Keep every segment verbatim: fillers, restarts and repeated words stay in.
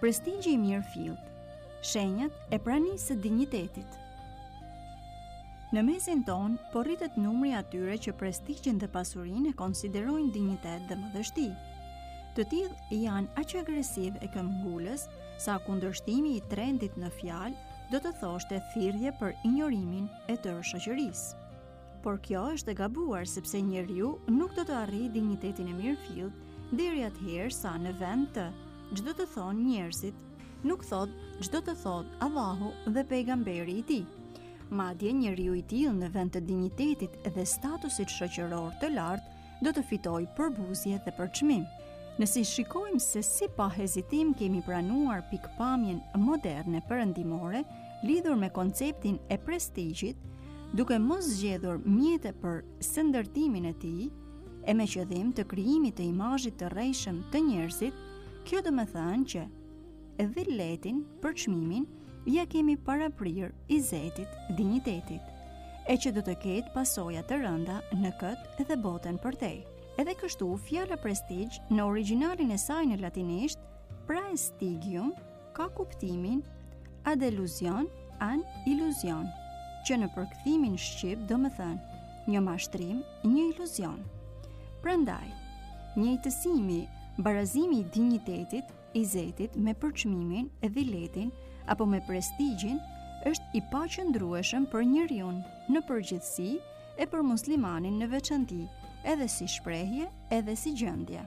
Prestigji i mirëfillt, shenjat e pranisë së dinjitetit. Në mesin ton, po rritet numri atyre që prestigjin dhe pasurinë e konsiderojnë dinjitet dhe madhështi. Të tillë janë aq agresiv e këmbgulës sa kundërshtimi i trendit në fjalë do të thoshte thirrje për injorimin e tërë shoqërisë. Por kjo është e gabuar sepse njeriu nuk do të arrijë dinjitetin e mirëfillt deri atëherë sa në vend të çdo të thonë njerëzit, nuk thot çdo të thot Allahu dhe pejgamberi i tij. Madje njeriu i tillë në vend të dinjitetit dhe statusit shoqëror të lartë do të fitojë përbuzje dhe përçmim. Nëse shikojmë se si pa hezitim kemi pranuar pikpamjen moderne perëndimore lidhur me konceptin e prestigjit, duke mos zgjedhur mjete për sëndërtimin e tij, e me qëllim të krijimit të imazhit të rrejshëm të njerëzit, kjo do të thënë që dhilletin, përçmimin, ja kemi paraprir izetit, dinjitetit, e që do të ketë pasoja të rënda në këtë dhe botën përtej. Edhe kështu, fjala prestigj në origjinalin e saj në latinisht, praestigium, ka kuptimin ad illusion an illusion, që në përkthimin shqip do më thënë një mashtrim, një iluzion. Prandaj, njëjtësimi, barazimi i dinjitetit, izetit me përçmimin e dhilletin apo me prestigjin është i paqëndrueshëm për njeriu në përgjithësi e për muslimanin në veçanti, edhe si shprehje, edhe si gjendje.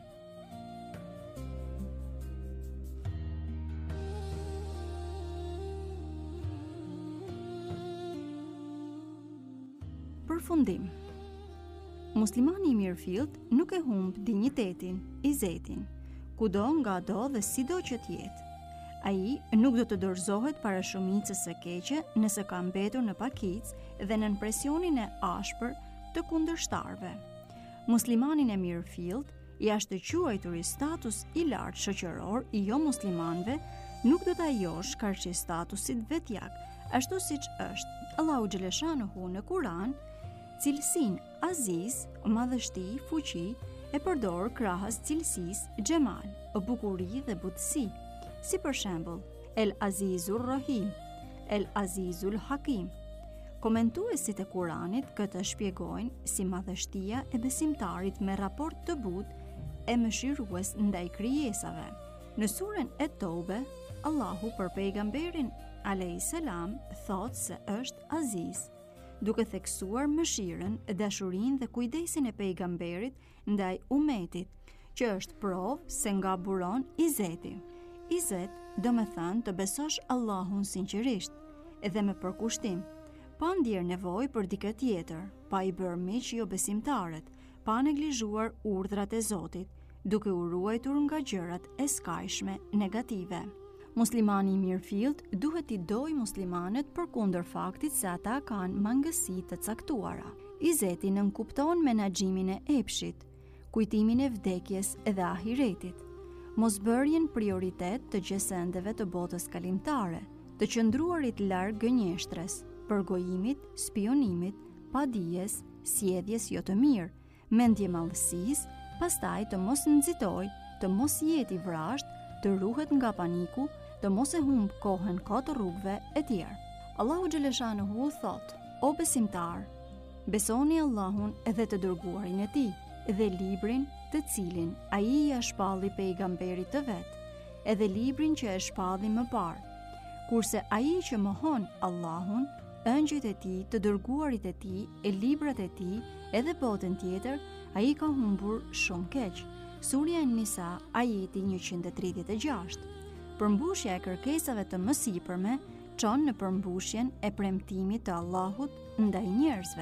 Përfundim. Muslimani i mirëfillt nuk e humb dinjitetin, izetin, kudo nga do dhe sido që të jetë. Ai nuk do të dorëzohet para shumicës së keqe nëse ka mbetur në pakicë dhe në presionin e ashpër të kundërshtarëve. Muslimanin e mirëfillt, jashtë të quajtur i status i lartë shoqëror i jo muslimanëve, nuk do ta josh karçi statusit vetjak, ashtu siç është Allahu xhaleshanuhu në Kur'an, cilësinë aziz, madhështi, fuqi e përdor krahas cilësisë xhemal, bukuri dhe butësi, si për shembull El Azizur Rahim, El Azizul Hakim. Komentuesit e Kuranit këtë shpjegojnë si madhështia e besimtarit me raport të butë e mëshirues ndaj krijesave. Në surën e Tobe, Allahu për pejgamberin alayhis salam thotë se është aziz, duke theksuar mëshirën, dashurinë dhe kujdesin e pejgamberit ndaj umetit, që është provë se nga buron izeti. Izet do me thënë të besosh Allahun sinqerisht edhe me përkushtim, pa ndjerë nevoj për dikë tjetër, pa i bërë miq jo besimtarët, pa neglizhuar urdhrat e Zotit, duke u ruajtur nga gjërat e skajshme negative. Muslimani i mirëfillt duhet i dojë muslimanët përkundër faktit se ata kanë mangësi të caktuara. Izeti nënkupton menaxhimin e epshit, kujtimin e vdekjes dhe ahiretit, mosbërjen prioritet të gjësendeve të botës kalimtare, të qëndruarit larg gënjeshtres, përgojimit, spionimit, padijes, sjelljes jo të mirë, mendje mallësisë, pastaj të mos nxitoj, të mos jeti vrasht, të ruhet nga paniku, të mos e humb kohën kot rrugëve e tjerë. Allahu xhaleshanuhu thot: O besimtar, besoni Allahun edhe të dërguarin e tij, dhe librin të cilin ai ia shpalli pejgamberit të vet, edhe librin që e shpalli më parë. Kurse ai që mohon Allahun, ëngjëjt e tij, të dërguarit e tij, e librat e tij, edhe botën tjetër, ai ka humbur shumë keq. Surja An-Nisa, ajeti njëqind e tridhjetë e gjashtë. Përmbushja e kërkesave të mësipërme çon në përmbushjen e premtimit të Allahut ndaj njerëzve.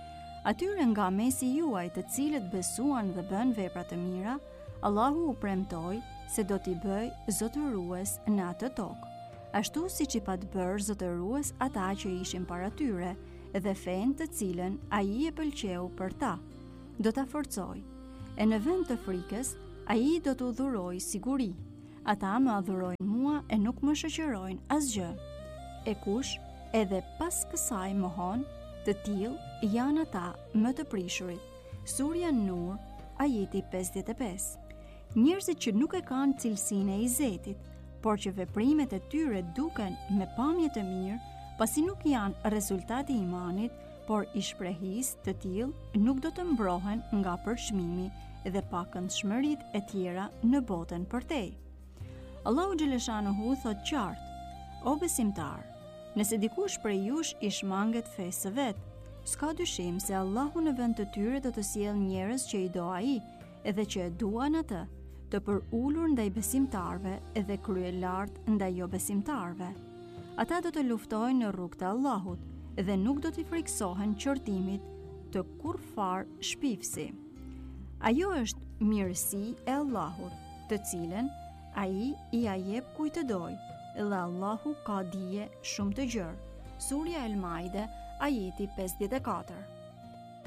Atyre nga mesi juaj të cilët besuan dhe bën vepra të mira, Allahu u premtoi se do t'i bëj zotërues në atë tokë, ashtu siç i pat bërë zotërues ata që ishin para tyre dhe fenë të cilën ai e pëlqeu për ta, do ta forcoj. E në vend të frikës, ai do t'u dhuroj siguri. Ata më adhurojnë mua e nuk më shoqërojnë asgjë. E kush edhe pas kësaj mohon, të tillë janë ata më të prishurit. Surja Nur, ajeti pesëdhjetë e pesë. Njerëzit që nuk e kanë cilësinë e izetit, por që veprimet e tyre duken me pamje të mirë, pasi nuk janë rezultati i imanit, por i shprehisë të tillë nuk do të mbrohen nga përçmimi dhe pakëndshmëritë e tjera në botën përtej. Allahu xhaleshanuhu thot qartë: O besimtar, nëse dikush prej jush i shmanget fesë së vet, s'ka dyshim se Allahu në vend të tyre do të sjellë njerëz që i do ai, edhe që e duan atë, të përulur ndaj besimtarve edhe krye lart ndaj jo besimtarve. Ata do të luftojnë në rrugë të Allahut dhe nuk do t'i friksohen qortimit të kurfar shpifsi. Ajo është mirësi e Allahut, të cilën ai i ja jep kujt të dojë, dhe Allahu ka dije shumë të gjerë. Surja El Maide, ajeti pesëdhjetë e katër.